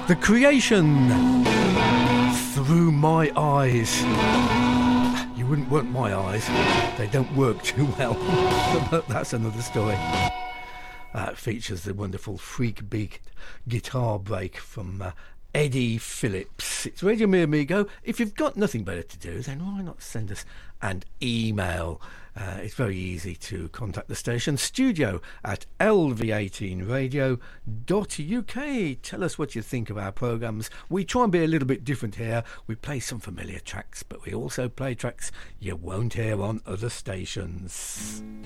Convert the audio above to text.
The Creation, Through My Eyes. You wouldn't want my eyes, they don't work too well, but that's another story. It features the wonderful freak beat guitar break from Eddie Phillips. It's Radio Me Amigo. If you've got nothing better to do, then why not send us an email? It's very easy to contact the station, studio at lv18radio.uk. Tell us what you think of our programmes. We try and be a little bit different here. We play some familiar tracks, but we also play tracks you won't hear on other stations.